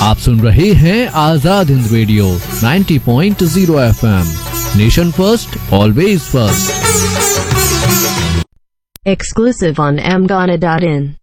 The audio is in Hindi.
आप सुन रहे हैं Azad Hind radio 90.0 FM, nation first always first. Exclusive on mghana.in.